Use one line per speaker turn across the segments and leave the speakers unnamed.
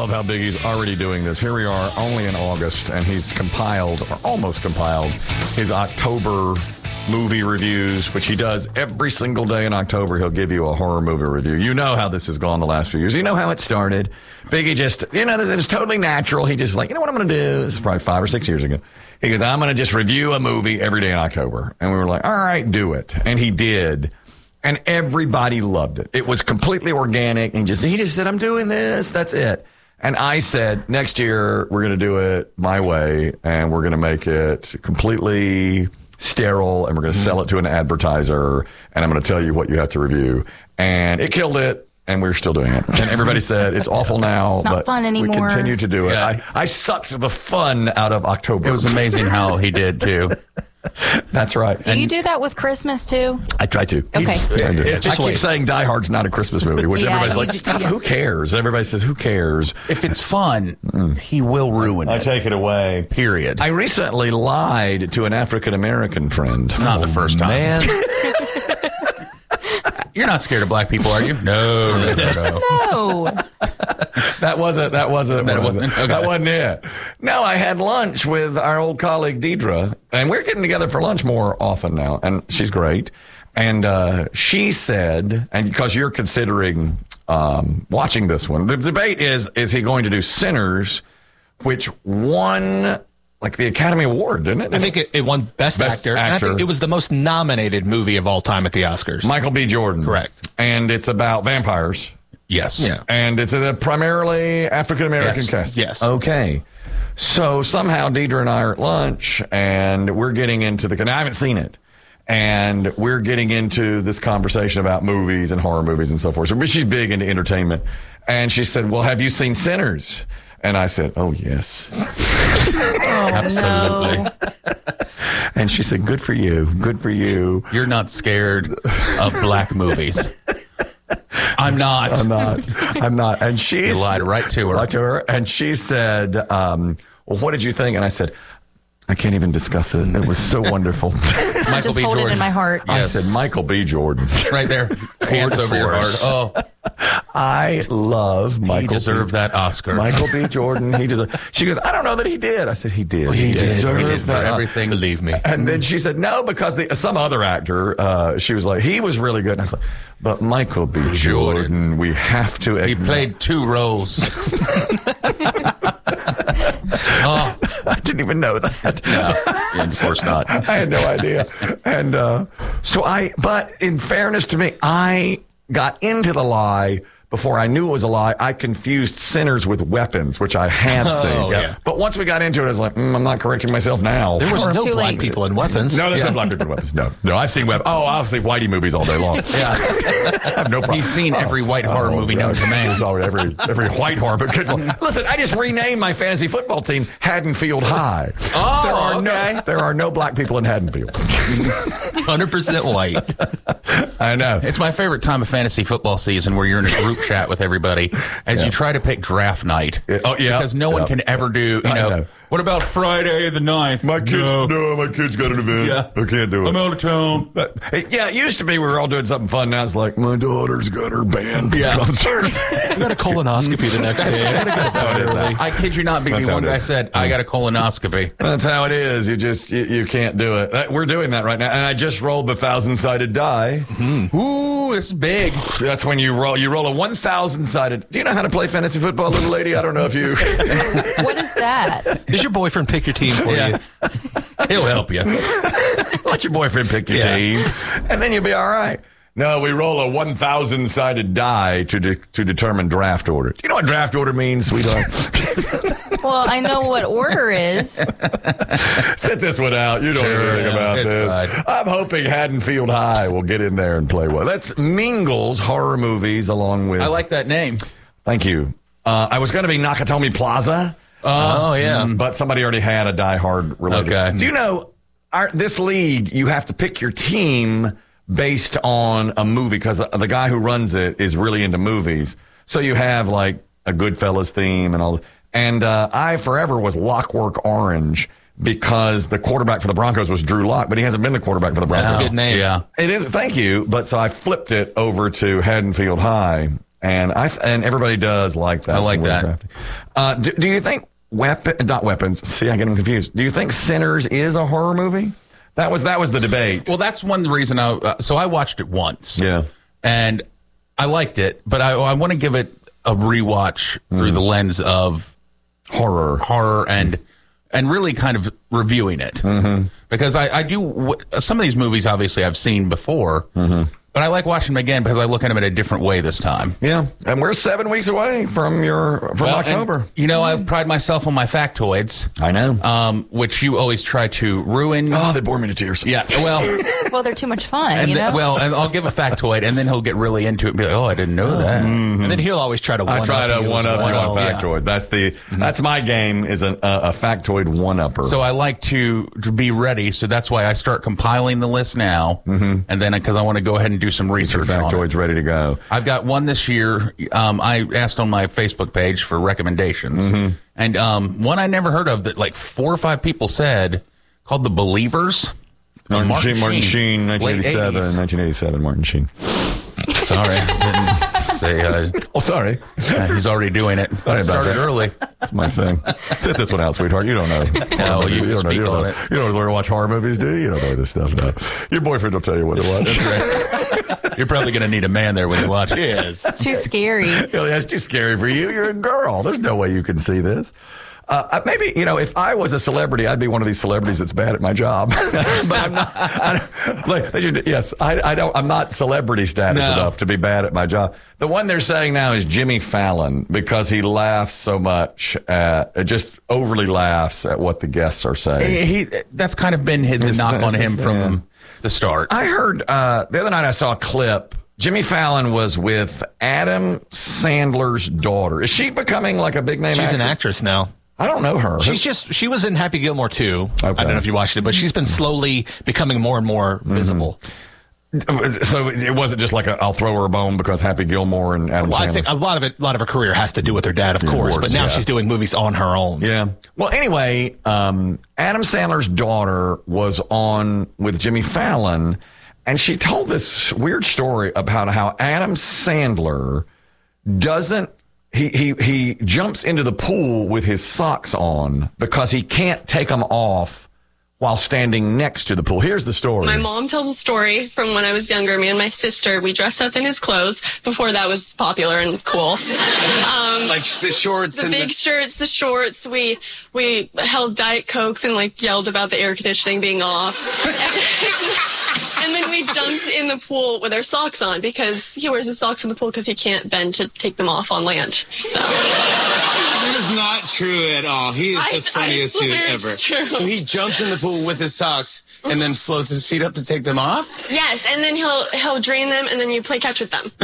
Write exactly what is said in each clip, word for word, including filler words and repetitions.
love how Biggie's already doing this. Here we are, only in August, and he's compiled, or almost compiled, his October movie reviews, which he does every single day in October. He'll give you a horror movie review. You know how this has gone the last few years. You know how it started. Biggie just, you know, it was totally natural. He just like, you know what I'm going to do? This is probably five or six years ago. He goes, I'm going to just review a movie every day in October. And we were like, all right, do it. And he did. And everybody loved it. It was completely organic. And just he just said, I'm doing this. That's it. And I said, next year, we're going to do it my way. And we're going to make it completely sterile, and we're going to sell it to an advertiser, and I'm going to tell you what you have to review. And it killed it, and we're still doing it. And everybody said, it's awful now,
it's not
but
fun anymore.
We continue to do it.
Yeah.
I, I sucked the fun out of October.
It was amazing how he did, too.
That's right.
Do
and
you do that with Christmas, too?
I try to.
Okay.
I, do.
Yeah,
I
just
keep
wait.
saying Die Hard's not a Christmas movie, which
Yeah,
everybody's
you
like,
do-
stop,
yeah.
who cares? Everybody says, who cares?
If it's fun, he will ruin
I
it.
take it away.
Period.
I recently lied to an African-American friend.
Not the first time.
Man,
You're not scared of black people, are you? No, no, no, no.
No.
That wasn't, that wasn't,
That
that wasn't,
wasn't- okay.
that wasn't it. No, I had lunch with our old colleague Deidre, and we're getting together for lunch more often now, and she's great. And uh, she said, and because you're considering um, watching this one, the debate is, is he going to do Sinners, which won like the Academy Award, didn't it?
I think it, it won Best,
Best
Actor. And I
Actor.
think it was the most nominated movie of all time at the Oscars.
Michael B. Jordan.
Correct.
And it's about vampires.
Yes.
Yeah.
And it's a primarily African-American
Yes.
cast.
Yes.
Okay. So somehow Deidre and I are at lunch, and we're getting into the, and I haven't seen it, and we're getting into this conversation about movies and horror movies and so forth. So she's big into entertainment. And she said, well, have you seen Sinners? And I said, oh, yes.
Oh,
Absolutely.
no.
And she said, good for you. Good for you.
You're not scared of black movies. I'm not.
I'm not. I'm not. And she
You lied right to her.
Lied to her. And she said, um, well, what did you think? And I said, I can't even discuss it. It was so wonderful.
I just hold it in my heart.
I
Yes.
said, Michael B. Jordan.
Right there. Hands over your heart.
force.
Oh,
I love Michael.
he deserved
B.
that Oscar.
Michael B. Jordan. He deserved. She goes, I don't know that he did. I said, he did.
Well, he did.
deserved
He did for
that.
everything.
Believe me.
And then she said, no, because the, some other actor, uh, she was like, he was really good. And I was like, but Michael B. Jordan,
Jordan.
we have to
He
acknowledge-
played two roles. Oh,
I didn't even know that.
no, of course not.
I had no idea. And uh, so I, but in fairness to me, I got into the lie before I knew it was a lie. I confused Sinners with Weapons, which I have
Oh,
seen.
yeah.
But once we got into it, I was like, mm, I'm not correcting myself now.
There was
It's
no
too
black
late.
people in Weapons.
no, there's no black people in Weapons. No, no, I've seen Weapons. Oh, I've seen Whitey movies all day long.
Yeah.
I have no problem.
He's seen every white horror movie known to man.
He's already every every white horror. But good, listen, I just renamed my fantasy football team Haddonfield High.
Oh,
there are
okay.
no there are no black people in Haddonfield.
one hundred percent white.
I know.
It's my favorite time of fantasy football season where you're in a group chat with everybody as
Yeah.
you try to pick draft night.
Yeah. Oh, yeah.
Because no one
Yeah.
can ever do, you
I
know,
know.
what about Friday the ninth?
My kids,
No.
no, my kids got an event.
Yeah.
I can't do it.
I'm out of town.
But, yeah, it used to be we were all doing something fun. Now it's like, my daughter's got her band
Yeah.
concert.
I got a colonoscopy the next day. I gotta get
how it is
early.
I kid you not,
That's
B B.
how
One
it
guy
is.
said, I got a colonoscopy.
That's how it is. You just, you, you can't do it. That- We're doing that right now. And I just rolled the thousand-sided die.
Ooh, this is big.
That's when you roll, you roll a one thousand-sided. Do you know how to play fantasy football, little lady? I don't know if you.
What is that?
Does your boyfriend pick your team for
Yeah.
you?
He'll help you.
Let your boyfriend pick your
Yeah.
team, and then you'll be all right. No, we roll a one thousand-sided die to de- to determine draft order. Do you know what draft order means, sweetheart?
Well, I know what order is.
Sit this one out. You don't know
Sure,
anything
yeah,
about
it's
this.
fine.
I'm hoping Haddonfield High will get in there and play well. That's Mingles horror movies along with.
I like that name.
Thank you. Uh, I was going to be Nakatomi Plaza.
Oh, yeah.
But somebody already had a Die Hard related.
Okay.
Do you know, our, this league, you have to pick your team based on a movie because the, the guy who runs it is really into movies. So you have like a Goodfellas theme and all. And uh, I forever was Lockwork Orange because the quarterback for the Broncos was Drew Lock, but he hasn't been the quarterback for the Broncos.
That's a good name.
Yeah.
It is. Thank you. But so I flipped it over to Haddonfield High. and I th- and everybody does like that.
I like that.
crafty. Uh, do, do you think weapon, not weapons? See, I get them confused. Do you think Sinners is a horror movie? That was that was the debate.
Well, that's one reason I. Uh, so I watched it once.
Yeah,
and I liked it, but I, I want to give it a rewatch through
Mm.
the lens of
horror,
horror, and and really kind of reviewing it
Mm-hmm.
because I, I do w- some of these movies. Obviously, I've seen before.
Mm-hmm.
But I like watching them again because I look at them in a different way this time.
Yeah, and we're seven weeks away from your from
Well,
October.
and, you know, I pride myself on my factoids.
I know.
Um, which you always try to ruin.
Oh, they bore me to tears.
Yeah, well,
Well, they're too much fun,
and
you
then-
know?
well, and I'll give a factoid, and then he'll get really into it and be like, "Oh, I didn't know that."
And then he'll always try to one
I try to
up you
one
as
up you
well.
on factoid. That's the that's my game is a, a, a factoid one upper.
So I like to, to be ready. So that's why I start compiling the list now, mm-hmm. and then because I want to go ahead and do some research on it.
factoid's ready to go.
I've got one this year. Um, I asked on my Facebook page for recommendations,
Mm-hmm.
and um, one I never heard of that like four or five people said called The Believers. Uh,
Martin Sheen, Martin Sheen,
Late
nineteen eighty-seven,
eighties.
nineteen eighty-seven, Martin Sheen.
Sorry, I didn't say. Uh,
Oh, sorry.
he's already doing it.
about
I started
that.
early.
That's my thing. Sit this one out, sweetheart. You don't know.
No, you
don't know.
speak
You don't
on
know.
it.
You don't learn to watch horror movies, do you? You don't know this stuff. No. Your boyfriend will tell you what it was.
You're probably going to need a man there when you watch it.
Yes.
It's too scary.
You know, that's too scary for you. You're a girl. There's no way you can see this. Uh, maybe, you know, if I was a celebrity, I'd be one of these celebrities that's bad at my job. But I'm not. I don't, like, they should, yes, I, I don't. I'm not celebrity status
No.
enough to be bad at my job. The one they're saying now is Jimmy Fallon because he laughs so much, at, just overly laughs at what the guests are saying.
He, he- that's kind of been his, the
It's-
knock on
it's
him
just-
from
yeah.
the start.
I heard uh, the other night I saw a clip. Jimmy Fallon was with Adam Sandler's daughter. Is she becoming like a big name?
She's an
actress?
actress now.
I don't know her.
She's just, she was in Happy Gilmore too.
Okay.
I don't know if you watched it, but she's been slowly becoming more and more visible.
So it wasn't just like a, I'll throw her a bone because Happy Gilmore and Adam
Well,
Sandler.
I think a lot of it, a lot of her career has to do with her dad, of course,
course,
but now
yeah.
she's doing movies on her own.
Yeah. Well, anyway, um, Adam Sandler's daughter was on with Jimmy Fallon, and she told this weird story about how Adam Sandler doesn't. He, he he jumps into the pool with his socks on because he can't take them off while standing next to the pool. Here's the story.
My mom tells a story from when I was younger. Me and my sister, we dressed up in his clothes before that was popular and cool. Um,
Like the shorts
the
and
big
the...
shirts, the shorts. We we held Diet Cokes and like yelled about the air conditioning being off. And then we jumped in the pool with our socks on because he wears his socks in the pool because he can't bend to take them off on land. So
That is not true at all. He is
I-
the funniest
I
dude
swear
ever.
it's true.
So he jumps in the pool with his socks and then floats his feet up to take them off?
yes, and then he'll he'll drain them and then you play catch with them.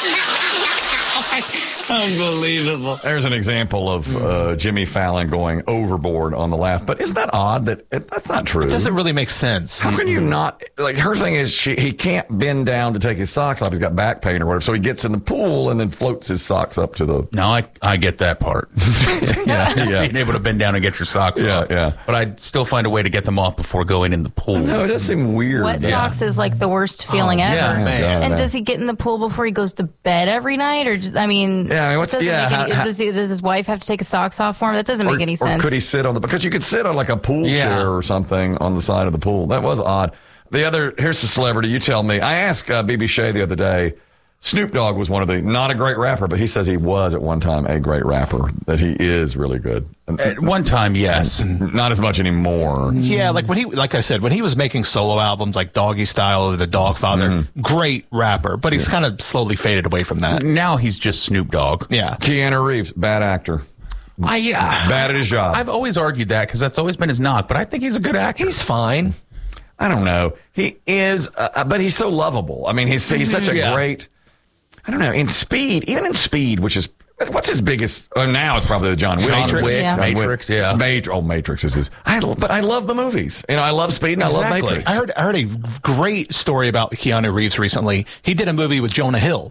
Unbelievable.
There's an example of uh, Jimmy Fallon going overboard on the laugh. But isn't that odd that it, that's not true?
It doesn't really make sense.
How can you not, like, her thing is she, he can't bend down to take his socks off. He's got back pain or whatever. So he gets in the pool and then floats his socks up to the.
No, I I get that part.
Yeah, yeah.
Being able to bend down and get your socks
Yeah,
off.
yeah.
But I'd still find a way to get them off before going in the pool.
No, it does seem weird.
Wet
Yeah.
socks is like the worst feeling ever.
yeah, man.
God,
And
no.
does he get in the pool before he goes to bed every night, or I mean,
Yeah, I mean, what's-
it doesn't
yeah,
make any,
how-
does, he, does his wife have to take his socks off for him? That doesn't
Or,
make any
or
sense.
could he sit on the, because you could sit on like a pool
Yeah.
chair or something on the side of the pool. That was odd. The other, here's the celebrity. You tell me. I asked uh, B B Shea the other day. Snoop Dogg was one of the, not a great rapper, but he says he was at one time a great rapper, that he is really good. And
At one time, yes.
not as much anymore.
Yeah, like when he, like I said, when he was making solo albums like Doggy Style or The Dog Father,
Mm-hmm.
great rapper, but he's kind of slowly faded away from that.
Now he's just Snoop Dogg.
Yeah.
Keanu Reeves, bad actor.
I, uh,
Bad at his job.
I've always argued that because that's always been his knock, but I think he's a good actor.
He's fine.
I don't know. He is, uh, but he's so lovable. I mean, he's he's such a
Yeah.
great. I don't know. In Speed, even in Speed, which is what's his biggest? Oh, now it's probably the John Wick.
John
Matrix.
Wick,
Yeah.
John Wick.
Matrix, yeah.
Matri- oh, Matrix is his. I, but I love the movies. You know, I love Speed and I
Exactly.
love Matrix.
I heard I heard a great story about Keanu Reeves recently. He did a movie with Jonah Hill,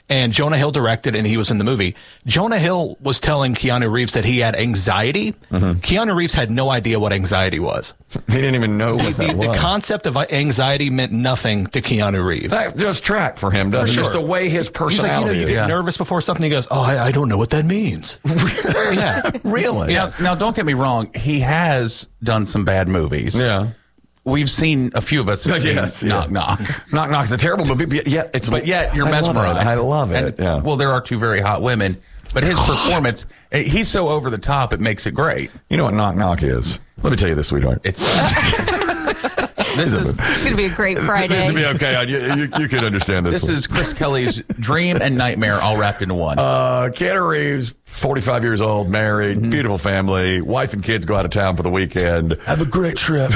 and Jonah Hill directed, and he was in the movie. Jonah Hill was telling Keanu Reeves that he had anxiety. Mm-hmm. Keanu Reeves had no idea what anxiety was.
He didn't even know what
the,
that
the,
was.
The concept of anxiety meant nothing to Keanu Reeves.
That just tracked for him, doesn't it?
For
Just
sure.
the way his
He's like,
personality
you know, you
is.
get
Yeah.
nervous before something. He goes, oh, I, I don't know what that means. yeah.
Really?
Now, now, don't get me wrong. He has done some bad movies.
Yeah.
We've seen, a few of us have seen
Yes, yeah.
Knock Knock.
Knock Knock's a terrible movie, but yet it's
But yet you're
I love it.
mesmerized.
I love it.
And,
yeah.
Well, there are two very hot women, but his performance, eh, he's so over the top, it makes it great.
You know what Knock Knock is? Let me tell you this, sweetheart.
It's this is
It's going to be a great Friday.
This will be okay. You, you, you can understand this.
this
one.
is Chris Kelly's dream and nightmare all wrapped into one.
Uh, Keanu Reeves, forty-five years old, married,
Mm-hmm.
beautiful family. Wife and kids go out of town for the weekend.
Have a great trip.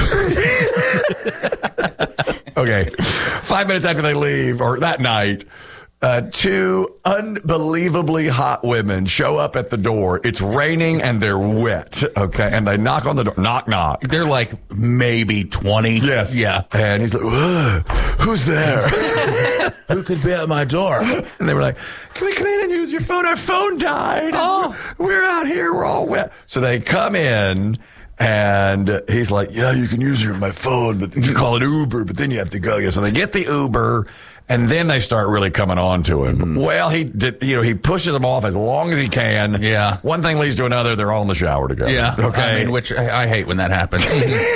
Okay. Five minutes after they leave, or that night, uh, two unbelievably hot women show up at the door. It's raining and they're wet. Okay. And they knock on the door. Knock, knock.
They're like maybe twenty.
Yes.
Yeah.
And he's like, "Ugh, who's there?"
Who could be at my door?
And they were like, "Can we come in and use your phone? Our phone died. Oh, we're out here. We're all wet." So they come in. And he's like, "Yeah, you can use your my phone, but you call it Uber, but then you have to go." Yeah, so they get the Uber, and then they start really coming on to him. Mm-hmm. Well, he did, you know, he pushes them off as long as he can.
Yeah.
One thing leads to another. They're all in the shower together.
Yeah.
Okay.
I mean, which I, I hate when that happens.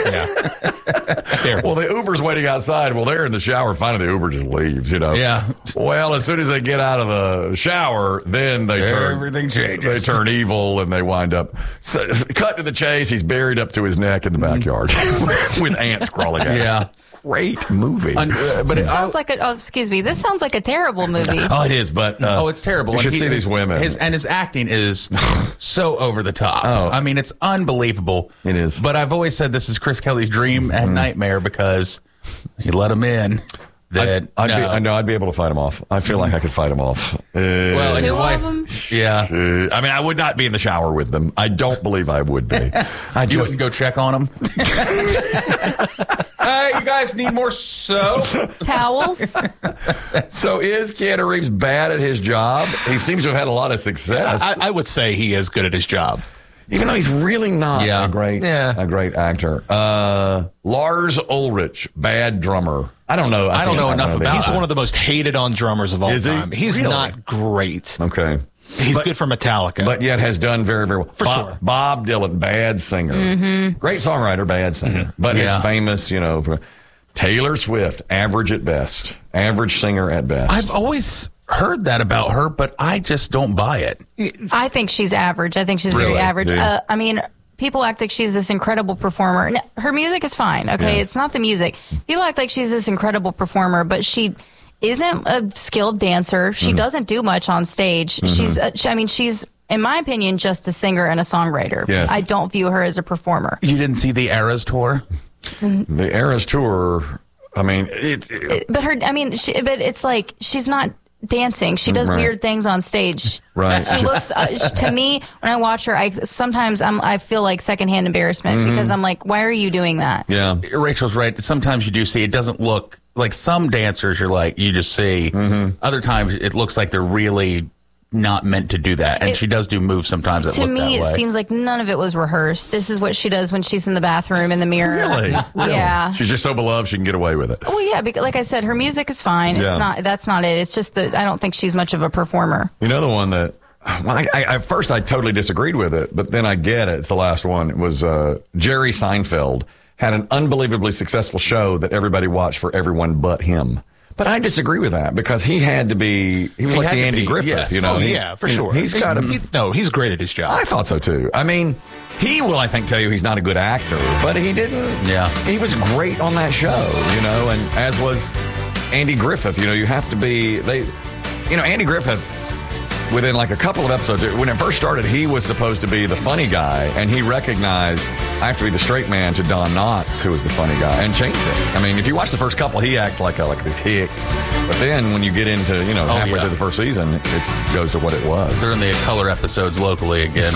yeah.
Well, the Uber's waiting outside. Well, they're in the shower. Finally, the Uber just leaves, you know.
Yeah.
Well, as soon as they get out of the shower, then they turn.
Everything changes.
They turn evil and they wind up. So, cut to the chase. He's buried up to his neck in the backyard with ants crawling at him.
Yeah.
Great movie.
Un- uh, but
This
it,
sounds
I-
like a, oh, excuse me, this sounds like a terrible movie.
Oh, it is, but. Uh,
Oh, it's terrible.
You
And
should
he
see
is-
these women.
His, and his acting is so over the top.
Oh.
I mean, it's unbelievable.
It is.
But I've always said this is Chris Kelly's dream and nightmare because he let him in. That
I'd, I'd
no.
be, I know I'd be able to fight him off. I feel like I could fight him off. Uh,
well, and
Two
your
of
wife,
them?
yeah.
uh, I mean, I would not be in the shower with them. I don't believe I would be. I
You
just
wouldn't go check on him. Hey, you guys need more soap?
Towels?
So is Keanu Reeves bad at his job? He seems to have had a lot of success,
I, I would say he is good at his job.
even though he's really not
Yeah.
a great,
Yeah.
a great actor. Uh, Lars Ulrich, bad drummer. I don't know.
I don't
think
know enough
the-
about
He's
it.
one of the most hated on drummers of all
Is he?
time. He's
Really?
not great.
Okay,
He's
But-
good for Metallica.
but yet has done very, very well.
For
Bob,
sure.
Bob Dylan, bad singer,
Mm-hmm.
great songwriter, bad singer, but
Yeah.
he's famous. You know, for Taylor Swift, average at best, average singer at best.
I've always heard that about her, but I just don't buy it.
I think she's average. I think she's
Really?
very average.
Yeah.
Uh, I mean, people act like she's this incredible performer. N- Her music is fine, okay?
Yeah.
It's not the music. People act like she's this incredible performer, but she isn't a skilled dancer. She
Mm-hmm.
doesn't do much on stage. She's, uh, she, I mean, she's, in my opinion, just a singer and a songwriter.
Yes.
I don't view her as a performer.
You didn't see the Eras tour?
the Eras tour. I mean, it, it-
But her, I mean, she, but it's like she's not dancing. She does
Right.
weird things on stage.
Right.
She looks uh, sh- to me when I watch her. I sometimes I'm I feel like secondhand embarrassment because I'm like, why are you doing that?
yeah.
Rachel's right. Sometimes you do see it doesn't look like some dancers you're like, you just see. Other times it looks like they're really not meant to do that. And
It-
she does do moves sometimes that
To
look
me,
that
it
way.
seems like none of it was rehearsed. This is what she does when she's in the bathroom in the mirror.
Really? Really?
Yeah.
She's just so beloved she can get away with it.
Well, yeah, because like I said, her music is fine.
Yeah.
It's not. That's not it. It's just that I don't think she's much of a performer.
You know the one that, well, I, I, at first I totally disagreed with it, but then I get it. It's the last one. It was uh, Jerry Seinfeld had an unbelievably successful show that everybody watched for everyone but him. But I disagree with that because he had to be, he was
He
like
had
the
to
Andy
be,
Griffith,
yes.
you know.
oh,
He-
yeah, for
you
sure.
know, He's got to,
He- no, he's great at his job.
I thought so too. I mean, he will, I think, tell you he's not a good actor, but he didn't.
Yeah.
He was great on that show, you know, and as was Andy Griffith. You know, you have to be, they, you know, Andy Griffith, within like a couple of episodes, when it first started, he was supposed to be the funny guy, and he recognized I have to be the straight man to Don Knotts, who was the funny guy, and changed it. I mean, if you watch the first couple, he acts like a, like this hick, but then when you get into, you know,
Oh,
halfway
yeah.
through the first season, it goes to what it was.
They're in the color episodes locally again.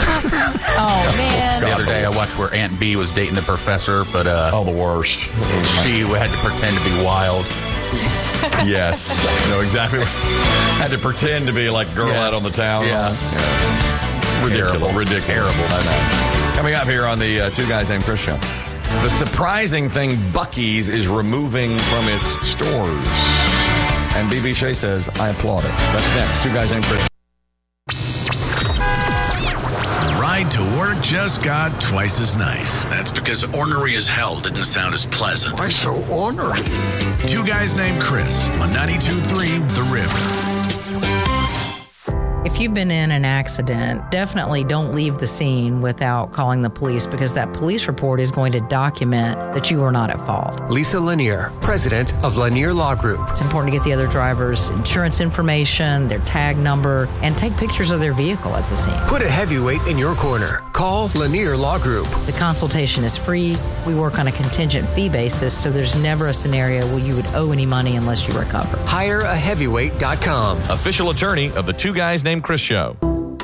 Oh man.
The other day I watched where Aunt B was dating the professor, but uh,
Oh, the worst.
she had to pretend to be wild.
Yes. I know exactly. Had to pretend to be like girl
Yes.
out on the town.
Yeah.
yeah. Ridiculous.
Terrible.
Ridiculous.
Terrible.
I know. Coming up here on the uh, Two Guys Named Chris show. The surprising thing Buc-ee's is removing from its stores. And B B Shea says, I applaud it. That's next. Two Guys Named Chris.
Ride to work just got twice as nice. That's because ornery as hell didn't sound as pleasant.
Why so ornery?
Two Guys Named Chris on ninety-two point three The River.
If you've been in an accident, definitely don't leave the scene without calling the police, because that police report is going to document that you were not at fault.
Lisa Lanier, president of Lanier Law Group.
It's important to get the other driver's insurance information, their tag number, and take pictures of their vehicle at the scene.
Put a heavyweight in your corner. Call Lanier Law Group.
The consultation is free. We work on a contingent fee basis, so there's never a scenario where you would owe any money unless you recover.
hire a heavyweight dot com.
Official attorney of the Two Guys Named Chris show.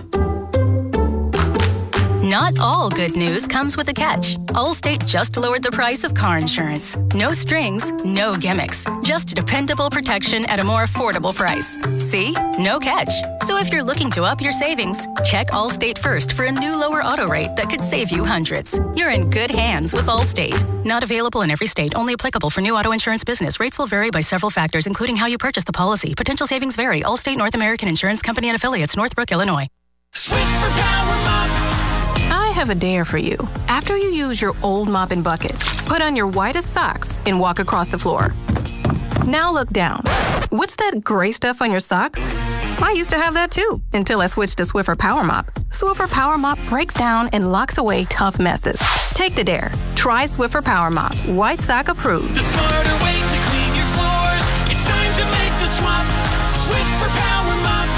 Not all good news comes with a catch. Allstate just lowered the price of car insurance. No strings, no gimmicks. Just dependable protection at a more affordable price. See? No catch. So if you're looking to up your savings, check Allstate first for a new lower auto rate that could save you hundreds. You're in good hands with Allstate. Not available in every state. Only applicable for new auto insurance business. Rates will vary by several factors, including how you purchase the policy. Potential savings vary. Allstate North American Insurance Company and affiliates, Northbrook, Illinois.
Swift for Power Mop. I have a dare for you. After you use your old mop and bucket, put on your whitest socks and walk across the floor. Now look down. What's that gray stuff on your socks? I used to have that too, until I switched to Swiffer Power Mop. Swiffer Power Mop breaks down and locks away tough messes. Take the dare. Try Swiffer Power Mop. White sock approved.
The smarter way to clean your floors. It's time to make the swap. Swiffer Power Mop.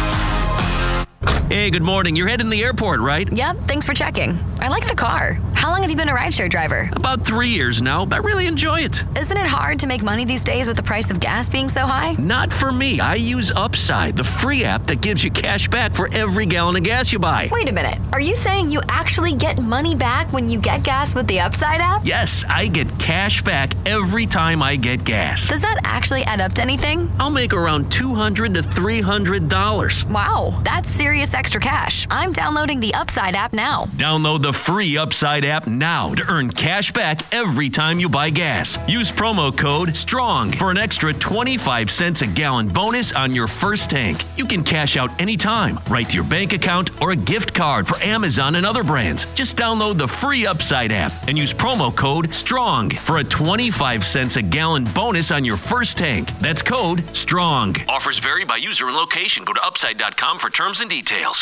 Hey, good morning. You're heading to the airport, right?
Yep, thanks for checking. I like the car. How long have you been a rideshare driver?
About three years now. I really enjoy it.
Isn't it hard to make money these days with the price of gas being so high?
Not for me. I use Upside, the free app that gives you cash back for every gallon of gas you buy.
Wait a minute. Are you saying you actually get money back when you get gas with the Upside app?
Yes, I get cash back every time I get gas.
Does that actually add up to anything?
I'll make around two hundred to three hundred dollars.
Wow, that's serious extra cash. I'm downloading the Upside app now.
Download the free Upside app now to earn cash back every time you buy gas. Use promo code STRONG for an extra twenty-five cents a gallon bonus on your first tank. You can cash out anytime, right to your bank account or a gift card for Amazon and other brands. Just download the free Upside app and use promo code STRONG for a twenty-five cents a gallon bonus on your first tank. That's code STRONG. Offers vary by user and location. Go to upside dot com for terms and details.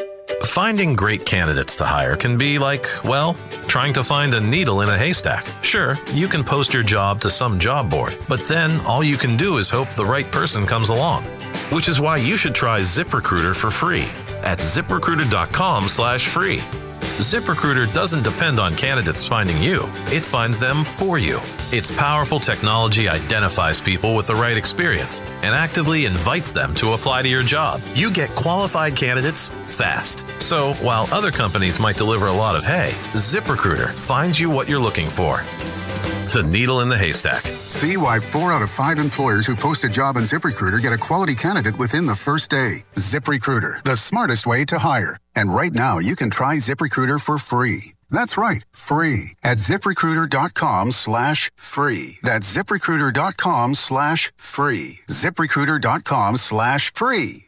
Finding great candidates to hire can be like, well, trying to find a needle in a haystack. Sure, you can post your job to some job board, but then all you can do is hope the right person comes along. Which is why you should try ZipRecruiter for free at ZipRecruiter.com slash free. ZipRecruiter doesn't depend on candidates finding you. It finds them for you. Its powerful technology identifies people with the right experience and actively invites them to apply to your job. You get qualified candidates fast. So while other companies might deliver a lot of hay, ZipRecruiter finds you what you're looking for. The needle in the haystack.
See why four out of five employers who post a job on ZipRecruiter get a quality candidate within the first day. ZipRecruiter, the smartest way to hire. And right now, you can try ZipRecruiter for free. That's right, free at ZipRecruiter.com slash free. That's ZipRecruiter.com slash free. ZipRecruiter.com slash free.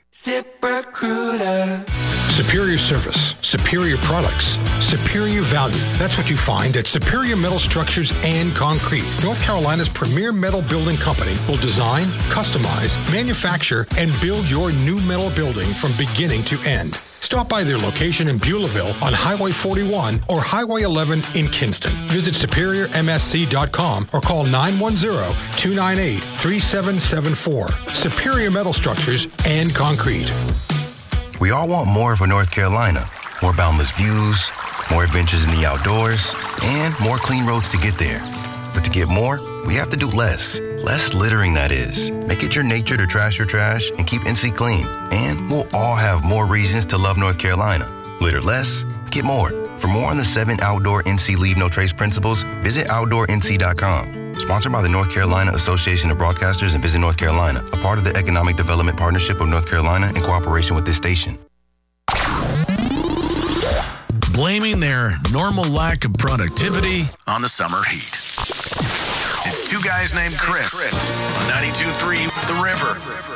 ZipRecruiter. Superior service, superior products, superior value. That's what you find at Superior Metal Structures and Concrete. North Carolina's premier metal building company will design, customize, manufacture, and build your new metal building from beginning to end. Stop by their location in Beulahville on Highway forty-one or Highway eleven in Kinston. Visit Superior M S C dot com or call nine one zero, two nine eight, three seven seven four. Superior Metal Structures and Concrete.
We all want more for North Carolina. More boundless views, more adventures in the outdoors, and more clean roads to get there. But to get more, we have to do less. Less littering, that is. Make it your nature to trash your trash and keep N C clean. And we'll all have more reasons to love North Carolina. Litter less, get more. For more on the seven outdoor N C Leave No Trace principles, visit outdoor N C dot com. Sponsored by the North Carolina Association of Broadcasters and Visit North Carolina, a part of the Economic Development Partnership of North Carolina in cooperation with this station.
Blaming their normal lack of productivity on the summer heat. It's Two Guys Named Chris, on ninety-two point three The River.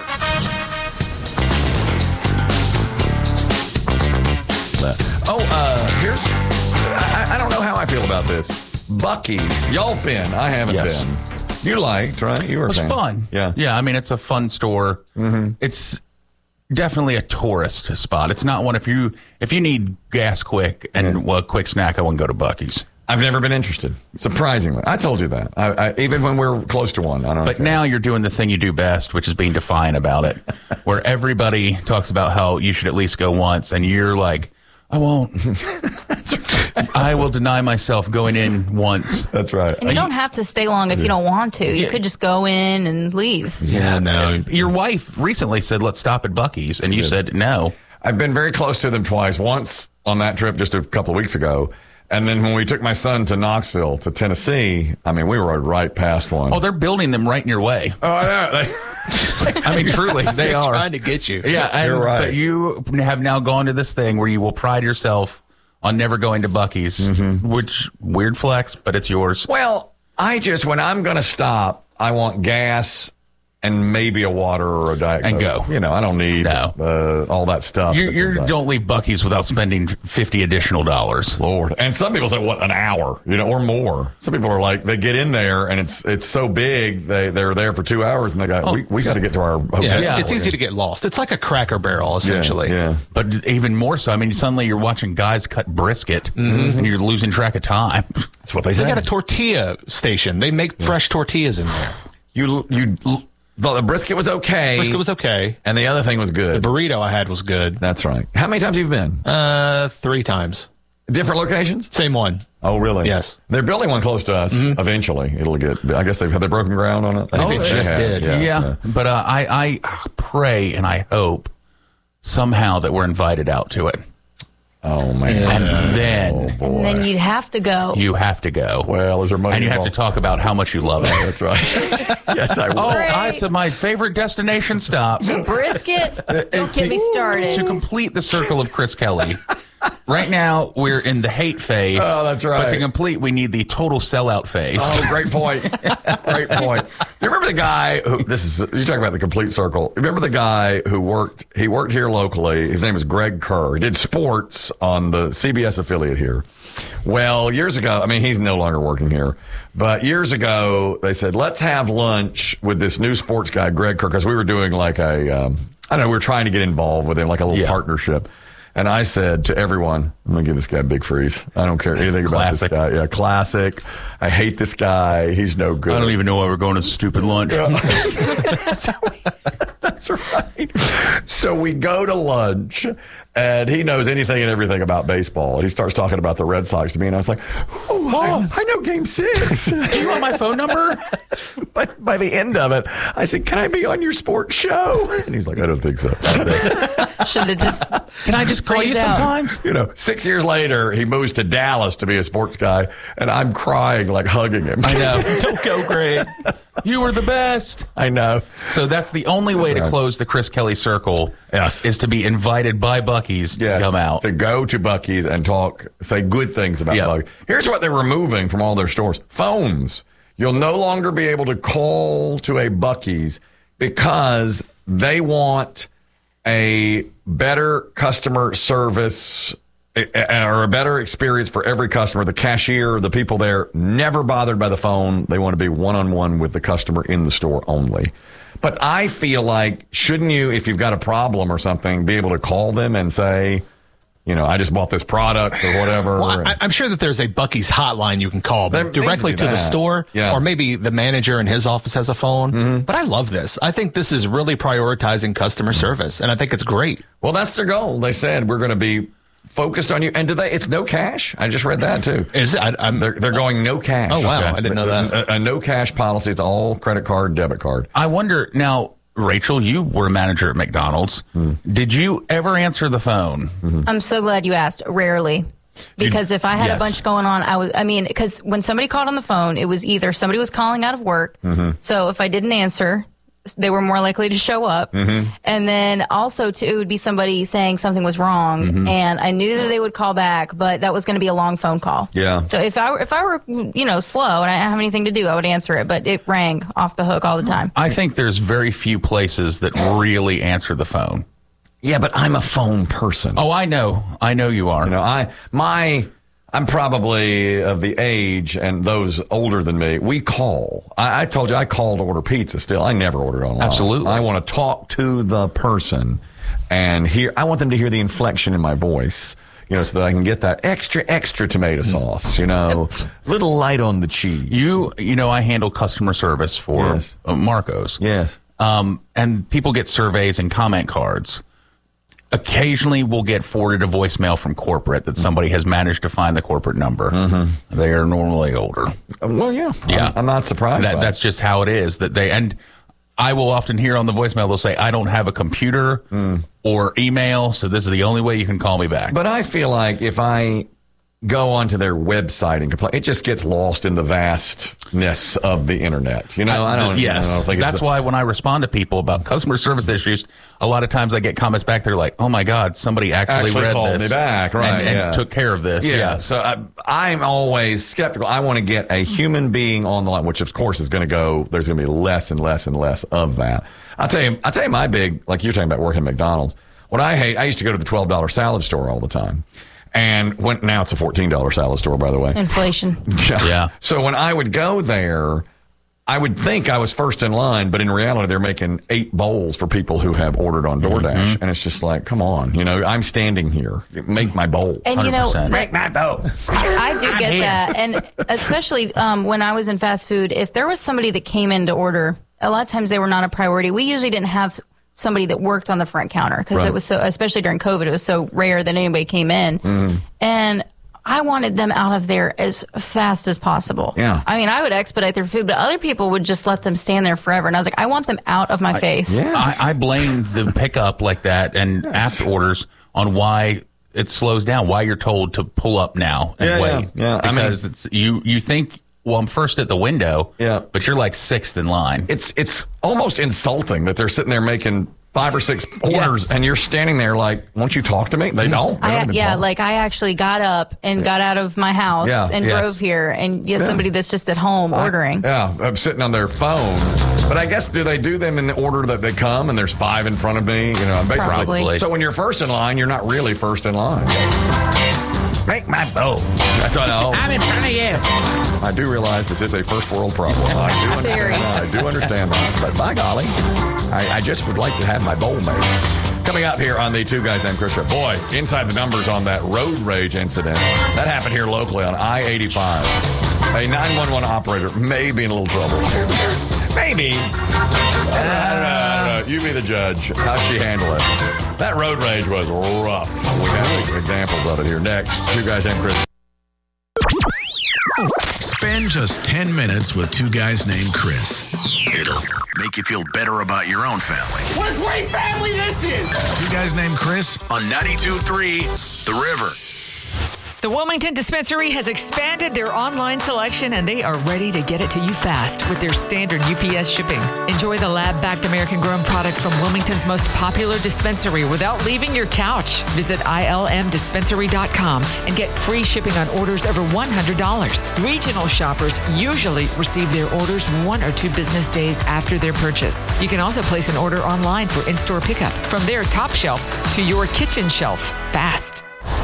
Oh, uh, here's, I, I don't know how I feel about this. Buc-ee's. Y'all been. I haven't
Yes.
been. You liked, right? You were
It was
a fan.
fun.
Yeah.
Yeah, I mean, it's a fun store. Mm-hmm. It's definitely a tourist spot. It's not one if you if you need gas quick and well, a quick snack, I wouldn't go to Buc-ee's.
I've never been interested. Surprisingly. I told you that. I, I, even when we're close to one. I don't know.
But now you're doing the thing you do best, which is being defiant about it, where everybody talks about how you should at least go once, and you're like, I won't. I will deny myself going in once.
That's right.
And you don't have to stay long if you don't want to. You
Yeah.
could just go in and leave.
Yeah, no. Your wife recently said, let's stop at Buc-ee's, and you said no.
I've been very close to them twice. Once on that trip just a couple of weeks ago. And then when we took my son to Knoxville, to Tennessee, I mean, we rode right past one.
Oh, they're building them right in your way.
Oh, I know. They,
I mean, truly, they
They're
are.
trying to get you.
Yeah, and,
You're right.
But you have now gone to this thing where you will pride yourself on never going to Buc-ee's,
Mm-hmm.
which, weird flex, but it's yours.
well, I just, when I'm going to stop, I want gas and maybe a water or a Diet
And
Coke.
go.
You know, I don't need
No.
uh, all that stuff.
You
that's
you're,
inside.
don't leave Buc-ee's without spending fifty additional dollars.
Lord. And some people say, what, an hour, you know, or more. Some people are like, they get in there and it's it's so big, they, they're there for two hours and they got,
Oh,
we, we got to get to our hotel.
Yeah, it's, it's easy to get lost. It's like a Cracker Barrel, essentially.
Yeah, yeah.
But even more so, I mean, suddenly you're watching guys cut brisket and you're losing track of time.
That's what they
They
say.
got a tortilla station. They make fresh tortillas in there.
You, you, the, the brisket was okay.
Brisket was okay.
And the other thing was
The
good.
burrito I had was good.
That's right. How many times have you been?
Uh, three times.
Different locations?
Same one.
Oh, really?
Yes.
They're building one close to us. Eventually, it'll get. I guess they've have they broken ground on it.
I think they just
have.
did.
Yeah.
Yeah,
yeah.
but uh, I, I pray and I hope somehow that we're invited out to it.
Oh man.
And then
Oh, boy.
And then you'd have to go.
you have to go.
Well, is there money
and you have to
involved?
talk about how much you love it.
That's right. Yes, I will.
Oh,
Great.
I, it's a, my favorite destination stop.
Brisket? Don't get me started.
To complete the circle of Chris Kelly. Right now, we're in the hate phase.
Oh, that's right.
But to complete, we need the total sellout phase.
Oh, great point. Great point. Do you remember the guy who, this is, you talk about the complete circle. Remember the guy who worked, he worked here locally. His name is Greg Kerr. He did sports on the C B S affiliate here. Well, years ago, I mean, he's no longer working here, but years ago, they said, let's have lunch with this new sports guy, Greg Kerr, because we were doing like a, um, I don't know, we were trying to get involved with him, like a little
Yeah.
partnership. And I said to everyone, I'm going to give this guy a big freeze. I don't care anything about this
Classic.
guy. Yeah, classic. I hate this guy. He's no good.
I don't even know why we're going to stupid lunch.
so we, that's right. So we go to lunch, and he knows anything and everything about baseball. And he starts talking about the Red Sox to me, and I was like, "Oh, I, I know Game Six.
Do you want my phone number?"
But by the end of it, I said, "Can I be on your sports show?" And he's like, "I don't think so."
Should have just.
Can I just call you
Freeze out.
sometimes?
You know, six years later, he moves to Dallas to be a sports guy, and I'm crying, like hugging him.
I know. Don't go, Greg. You were the best.
I know.
So that's the only way to
right.
close the Chris Kelly circle.
Yes.
Is to be invited by Buc-ee's to
Yes,
come out.
to go to Buc-ee's and talk, say good things about
Yeah.
Buc-ee's. Here's what they're removing from all their stores: phones. You'll no longer be able to call to a Buc-ee's because they want a better customer service or a better experience for every customer. The cashier, the people there, never bothered by the phone. They want to be one-on-one with the customer in the store only. But I feel like, shouldn't you, if you've got a problem or something, be able to call them and say, you know, I just bought this product or whatever.
Well, I, I'm sure that there's a Buc-ee's hotline you can call
There
but
needs
directly
to
to
be
the
that.
store,
Yeah.
or maybe the manager in his office has a phone.
Mm-hmm.
But I love this. I think this is really prioritizing customer service, and I think it's great.
Well, that's their goal. They said we're going to be focused on you. And do they? It's no cash. I just read that too.
Is it? I, I'm,
They're they're going no cash.
Oh, wow. I didn't know that.
A, a no cash policy. It's all credit card, debit card.
I wonder now, Rachel, you were a manager at McDonald's. Did you ever answer the phone?
I'm so glad you asked. Rarely. Because if I had
Yes.
a bunch going on, I was, I mean, because when somebody called on the phone, it was either somebody was calling out of work.
Mm-hmm.
So if I didn't answer, they were more likely to show up.
Mm-hmm.
And then also, too, it would be somebody saying something was wrong.
Mm-hmm.
And I knew that they would call back, but that was going to be a long phone call.
Yeah.
So if I were, if I were, you know, slow and I didn't have anything to do, I would answer it. But it rang off the hook all the time.
I think there's very few places that really answer the phone.
Yeah, but I'm a phone person.
Oh, I know. I know you are.
You know, I my I'm probably of the age, and those older than me, we call. I, I told you I call to order pizza still. I never ordered online.
Absolutely.
I want to talk to the person and hear. I want them to hear the inflection in my voice, you know, so that I can get that extra, extra tomato sauce, you know, little light on the cheese.
You, you know, I handle customer service for
Yes.
uh, Marco's.
Yes.
Um, and people get surveys and comment cards. Occasionally, we'll get forwarded a voicemail from corporate that somebody has managed to find the corporate number. Mm-hmm. They are normally older.
Well, yeah.
Yeah.
I'm, I'm not surprised.
That,
by
that's
it.
just how it is. That they and I will often hear on the voicemail they'll say, "I don't have a computer
Mm.
or email, so this is the only way you can call me back."
But I feel like if I go onto their website and complain, it just gets lost in the vastness of the internet. You know, I don't.
Yes,
I don't think it's
that's
the-
why when I respond to people about customer service issues, a lot of times I get comments back. They're like, "Oh my God, somebody actually,
Actually
read
called
this
me back, right,
and, and
yeah.
took care of this."
Yeah.
Yeah.
So I, I'm always skeptical. I want to get a human being on the line, which of course is going to go. There's going to be less and less and less of that. I'll tell you. I'll tell you my big, like you're talking about working at McDonald's. What I hate, I used to go to the twelve dollar salad store all the time. And when, now it's a fourteen dollar salad store, by the way.
Inflation.
Yeah.
Yeah.
So when I would go there, I would think I was first in line, but in reality, they're making eight bowls for people who have ordered on DoorDash.
Mm-hmm.
And it's just like, come on, you know, I'm standing here. Make my bowl.
And you know, that-
make my bowl.
I do
I'm
get
here.
that. And especially um, when I was in fast food, if there was somebody that came in to order, a lot of times they were not a priority. We usually didn't have somebody that worked on the front counter because
Right.
it was so, especially during COVID, it was so rare that anybody came in.
Mm.
And I wanted them out of there as fast as possible.
Yeah.
I mean, I would expedite their food, but other people would just let them stand there forever. And I was like, I want them out of my face.
I, I blame the pickup like that and
Yes.
app orders on why it slows down, why you're told to pull up now and
Yeah,
wait.
yeah, yeah. I mean-
Because it's you you think, well, I'm first at the window,
Yeah.
but you're like sixth in line.
It's it's almost insulting that they're sitting there making five or six orders
Yes.
and you're standing there like, won't you talk to me? They don't. They
I,
don't even
yeah,
talk.
like I actually got up and got out of my house
Yeah,
and
yes.
drove here. And yeah,
Yeah.
somebody that's just at home ordering.
Yeah, I'm sitting on their phone. But I guess, do they do them in the order that they come and there's five in front of me? You know, basically.
Probably.
So when you're first in line, you're not really first in line. Make my bowl. That's what I know.
I'm in front of you.
I do realize this is a first world problem. I do
Very.
understand. I do understand that. But by golly, I, I just would like to have my bowl made. Coming up here on the Two Guys Named Chris Show. Boy, inside the numbers on that road rage incident. That happened here locally on I eighty-five. A nine one one operator may be in a little trouble. Maybe. I don't know, I don't know, I don't know. You be the judge. How'd she handle it? That road rage was rough. We got examples of it here next. Two Guys Named Chris.
Spend just ten minutes with Two Guys Named Chris. It'll make you feel better about your own family.
What a great family this is!
Two Guys Named Chris on ninety-two point three The River.
The Wilmington Dispensary has expanded their online selection and they are ready to get it to you fast with their standard U P S shipping. Enjoy the lab-backed American-grown products from Wilmington's most popular dispensary without leaving your couch. Visit I L M dispensary dot com and get free shipping on orders over one hundred dollars. Regional shoppers usually receive their orders one or two business days after their purchase. You can also place an order online for in-store pickup from their top shelf to your kitchen shelf fast.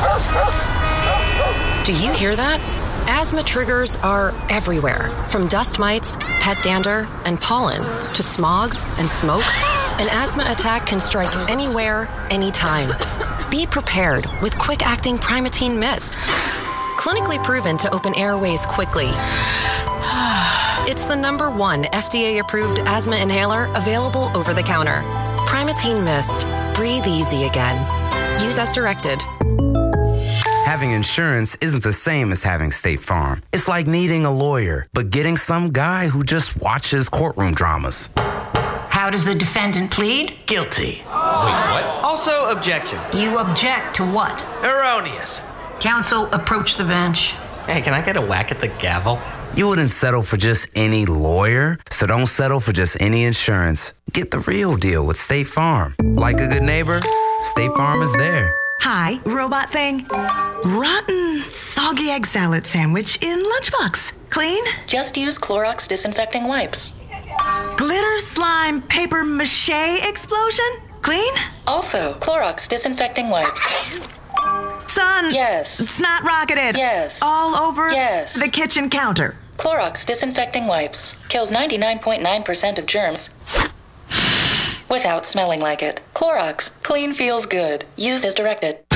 Do you hear that? Asthma triggers are everywhere, from dust mites, pet dander, and pollen, to smog and smoke. An asthma attack can strike anywhere, anytime. Be prepared with quick-acting Primatene Mist. Clinically proven to open airways quickly. It's the number one F D A-approved asthma inhaler available over the counter. Primatene Mist. Breathe easy again. Use as directed.
Having insurance isn't the same as having State Farm. It's like needing a lawyer, but getting some guy who just watches courtroom dramas.
How does the defendant plead? Guilty.
Wait, what? Also, objection.
You object to what?
Erroneous.
Counsel, approach the bench.
Hey, can I get a whack at the gavel?
You wouldn't settle for just any lawyer, so don't settle for just any insurance. Get the real deal with State Farm. Like a good neighbor, State Farm is there.
Hi, robot thing. Rotten, soggy egg salad sandwich in lunchbox. Clean?
Just use Clorox disinfecting wipes.
Glitter slime paper mache explosion? Clean?
Also, Clorox disinfecting wipes.
Son.
Yes.
Snot rocketed.
Yes.
All over
yes.
the kitchen counter.
Clorox disinfecting wipes. Kills ninety-nine point nine percent of germs without smelling like it. Clorox. Clean feels good. Used as directed.